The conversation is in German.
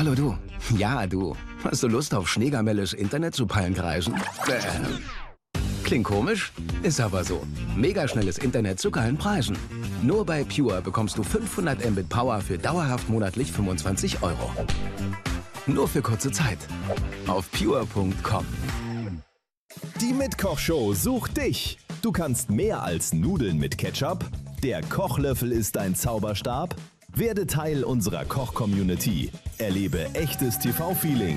Hallo du. Ja, du. Hast du Lust auf schneegamelles Internet zu Pallenkreisen? Klingt komisch? Ist aber so. Megaschnelles Internet zu geilen Preisen. Nur bei Pure bekommst du 500 Mbit Power für dauerhaft monatlich 25 €. Nur für kurze Zeit. Auf pure.com. Die Mitkochshow sucht dich. Du kannst mehr als Nudeln mit Ketchup. Der Kochlöffel ist dein Zauberstab. Werde Teil unserer Koch-Community. Erlebe echtes TV-Feeling.